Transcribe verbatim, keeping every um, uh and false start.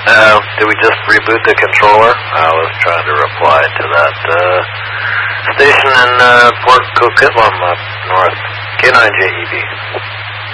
Uh, did we just reboot the controller? I was trying to reply to that uh, station in uh, Port Coquitlam up north. K nine J E B.